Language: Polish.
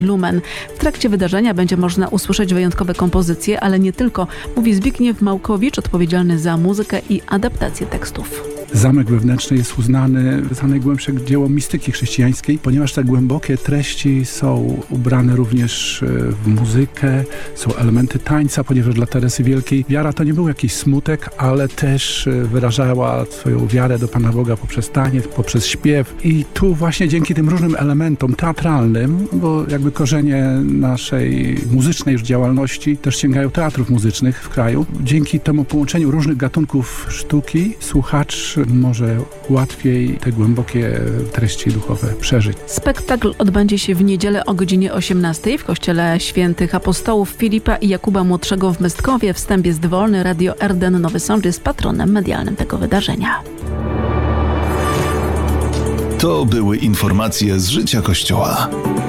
Lumen. W trakcie wydarzenia będzie można usłyszeć wyjątkowe kompozycje, ale nie tylko, mówi Zbigniew Małkowicz, odpowiedzialny za muzykę i adaptację tekstów. Zamek Wewnętrzny jest uznany za najgłębsze dzieło mistyki chrześcijańskiej, ponieważ te głębokie treści są ubrane również w muzykę, są elementy tańca, ponieważ dla Teresy Wielkiej wiara to nie był jakiś smutek, ale też wyrażała swoją wiarę do Pana Boga poprzez taniec, poprzez śpiew. I tu właśnie dzięki tym różnym elementom teatralnym, bo jakby korzenie naszej muzycznej już działalności też sięgają teatrów muzycznych w kraju, dzięki temu połączeniu różnych gatunków sztuki słuchacz może łatwiej te głębokie treści duchowe przeżyć. Spektakl odbędzie się w niedzielę o godzinie 18 w Kościele Świętych Apostołów Filipa i Jakuba Młodszego w Mestkowie. Wstęp jest wolny. Radio RDN Nowy Sącz jest patronem medialnym tego wydarzenia. To były informacje z życia Kościoła.